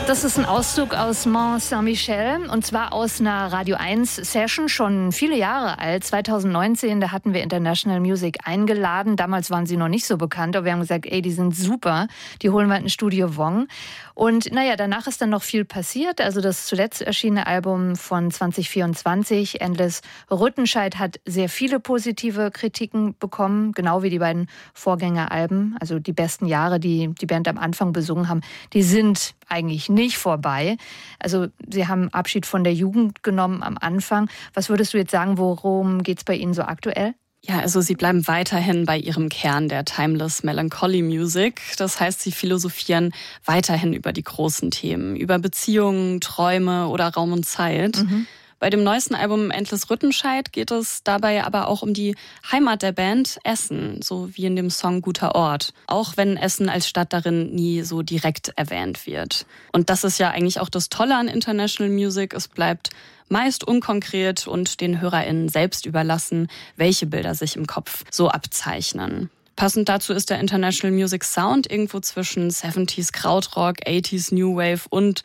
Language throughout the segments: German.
Das ist ein Auszug aus Mont Saint-Michel und zwar aus einer Radio 1 Session, schon viele Jahre alt, 2019. Da hatten wir International Music eingeladen. Damals waren sie noch nicht so bekannt, aber wir haben gesagt, ey, die sind super. Die holen wir in Studio Wong. Und naja, danach ist dann noch viel passiert. Also das zuletzt erschienene Album von 2024, Endless Rüttenscheid, hat sehr viele positive Kritiken bekommen, genau wie die beiden Vorgängeralben. Also die besten Jahre, die die Band am Anfang besungen haben, die sind eigentlich nicht vorbei. Also Sie haben Abschied von der Jugend genommen am Anfang. Was würdest du jetzt sagen, worum geht es bei Ihnen so aktuell? Ja, also sie bleiben weiterhin bei ihrem Kern der Timeless Melancholy Music. Das heißt, sie philosophieren weiterhin über die großen Themen, über Beziehungen, Träume oder Raum und Zeit. Bei dem neuesten Album Endless Rüttenscheid geht es dabei aber auch um die Heimat der Band, Essen, so wie in dem Song Guter Ort. Auch wenn Essen als Stadt darin nie so direkt erwähnt wird. Und das ist ja eigentlich auch das Tolle an International Music. Es bleibt meist unkonkret und den HörerInnen selbst überlassen, welche Bilder sich im Kopf so abzeichnen. Passend dazu ist der International Music Sound irgendwo zwischen 70s Krautrock, 80s New Wave und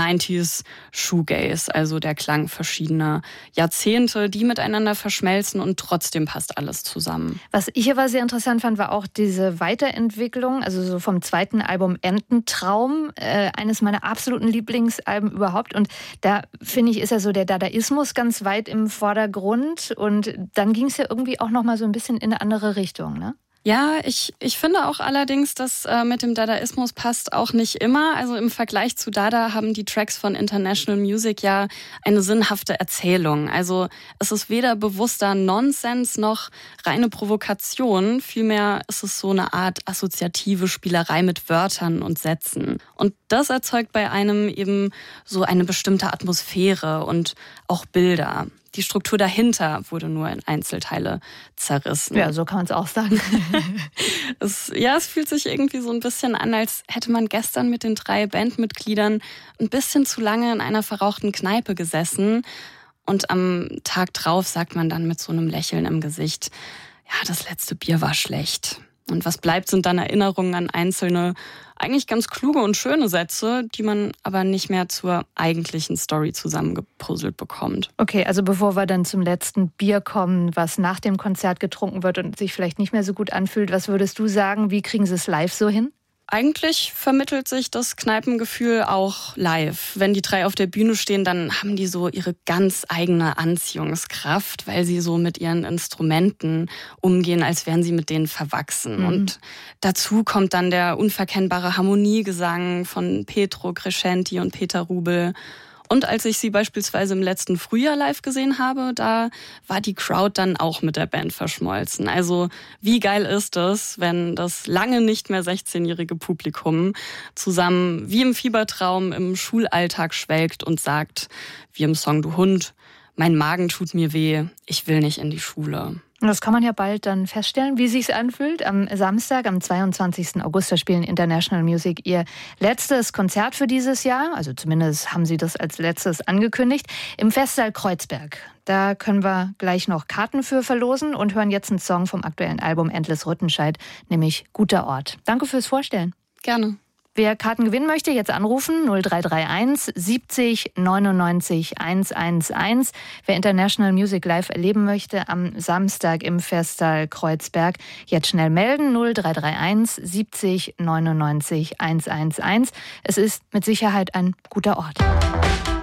90s Shoegaze, also der Klang verschiedener Jahrzehnte, die miteinander verschmelzen und trotzdem passt alles zusammen. Was ich aber sehr interessant fand, war auch diese Weiterentwicklung, also so vom zweiten Album Ententraum, eines meiner absoluten Lieblingsalben überhaupt. Und da finde ich, ist ja so der Dadaismus ganz weit im Vordergrund und dann ging es ja irgendwie auch nochmal so ein bisschen in eine andere Richtung, ne? Ja, ich finde auch allerdings, dass mit dem Dadaismus passt auch nicht immer. Also im Vergleich zu Dada haben die Tracks von International Music ja eine sinnhafte Erzählung. Also es ist weder bewusster Nonsens noch reine Provokation. Vielmehr ist es so eine Art assoziative Spielerei mit Wörtern und Sätzen. Und das erzeugt bei einem eben so eine bestimmte Atmosphäre und auch Bilder. Die Struktur dahinter wurde nur in Einzelteile zerrissen. Ja, so kann man es auch sagen. Es fühlt sich irgendwie so ein bisschen an, als hätte man gestern mit den 3 Bandmitgliedern ein bisschen zu lange in einer verrauchten Kneipe gesessen. Und am Tag drauf sagt man dann mit so einem Lächeln im Gesicht, ja, das letzte Bier war schlecht. Und was bleibt, sind dann Erinnerungen an einzelne, eigentlich ganz kluge und schöne Sätze, die man aber nicht mehr zur eigentlichen Story zusammengepuzzelt bekommt. Okay, also bevor wir dann zum letzten Bier kommen, was nach dem Konzert getrunken wird und sich vielleicht nicht mehr so gut anfühlt, was würdest du sagen, wie kriegen sie es live so hin? Eigentlich vermittelt sich das Kneipengefühl auch live. Wenn die 3 auf der Bühne stehen, dann haben die so ihre ganz eigene Anziehungskraft, weil sie so mit ihren Instrumenten umgehen, als wären sie mit denen verwachsen. Und dazu kommt dann der unverkennbare Harmoniegesang von Petro Crescenti und Peter Rubel. Und als ich sie beispielsweise im letzten Frühjahr live gesehen habe, da war die Crowd dann auch mit der Band verschmolzen. Also wie geil ist es, wenn das lange nicht mehr 16-jährige Publikum zusammen wie im Fiebertraum im Schulalltag schwelgt und sagt, wie im Song Du Hund, mein Magen tut mir weh, ich will nicht in die Schule. Und das kann man ja bald dann feststellen, wie es sich anfühlt. Am Samstag, am 22. August, da spielen International Music ihr letztes Konzert für dieses Jahr. Also zumindest haben sie das als letztes angekündigt. Im Festsaal Kreuzberg. Da können wir gleich noch Karten für verlosen und hören jetzt einen Song vom aktuellen Album Endless Rüttenscheid, nämlich Guter Ort. Danke fürs Vorstellen. Gerne. Wer Karten gewinnen möchte, jetzt anrufen 0331 70 99 111. Wer International Music live erleben möchte am Samstag im Festsaal Kreuzberg, jetzt schnell melden 0331 70 99 111. Es ist mit Sicherheit ein guter Ort.